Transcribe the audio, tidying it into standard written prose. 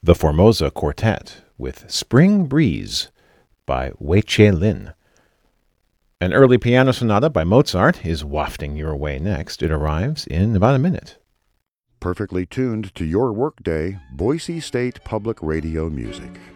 the Formosa Quartet with Spring Breeze by Wei Che Lin. An early piano sonata by Mozart is wafting your way next. It arrives in about a minute. Perfectly tuned to your workday, Boise State Public Radio music.